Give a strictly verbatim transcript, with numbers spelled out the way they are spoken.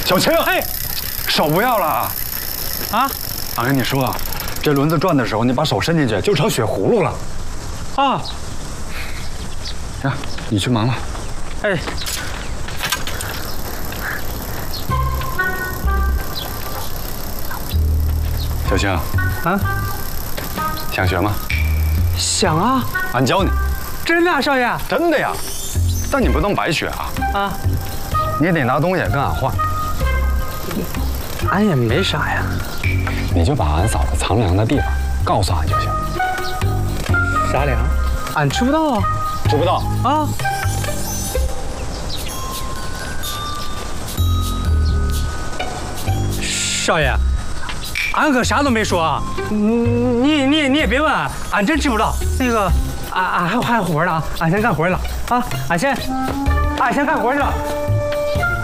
小青，哎，手不要了啊！啊！俺跟你说，这轮子转的时候，你把手伸进去就成血葫芦了。啊！行，你去忙了。哎。小青，啊，想学吗？ 想啊！ 俺教你。 真的啊，少爷？ 真的呀！但你不能白学啊！啊！你得拿东西跟俺换。 俺也没啥呀。 你就把俺嫂子藏粮的地方告诉俺就行。 啥粮？俺知不道啊。 知不道啊？ 少爷，俺可啥都没说啊！你你你你也别问，俺真知不道。那个，俺俺还还有活呢啊！俺先干活去了啊！俺先俺先干活去了。